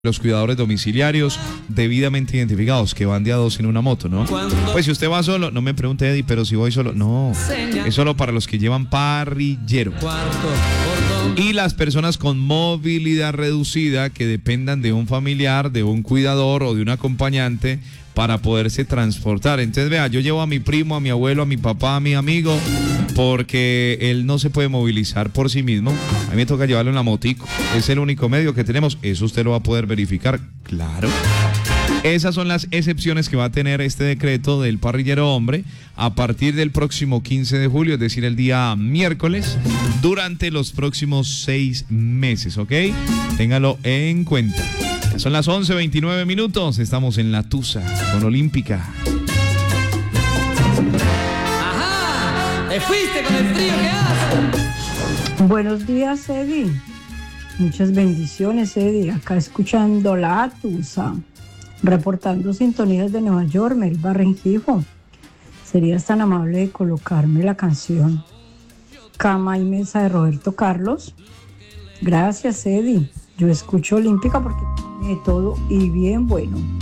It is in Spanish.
los cuidadores domiciliarios debidamente identificados que van de a dos en una moto, ¿no? Pues si usted va solo, no me pregunte, Eddie, pero si voy solo, no, es solo para los que llevan parrillero. Y las personas con movilidad reducida que dependan de un familiar, de un cuidador o de un acompañante para poderse transportar. Entonces, vea, yo llevo a mi primo, a mi abuelo, a mi papá, a mi amigo, porque él no se puede movilizar por sí mismo. A mí me toca llevarlo en la motico. Es el único medio que tenemos. Eso usted lo va a poder verificar. Claro. Esas son las excepciones que va a tener este decreto del parrillero hombre a partir del próximo 15 de julio, es decir, el día miércoles, durante los próximos 6 meses, ¿ok? Téngalo en cuenta. Son las 11:29 minutos, estamos en La Tusa con Olímpica. ¡Ajá! ¡Te fuiste con el frío que hace! Buenos días, Eddie. Muchas bendiciones, Eddie. Acá escuchando La Tusa, reportando sintonías de Nueva York, Melba Rengifo. ¿Serías tan amable de colocarme la canción Cama y Mesa de Roberto Carlos? Gracias, Eddie. Yo escucho Olímpica porque tiene de todo y bien bueno.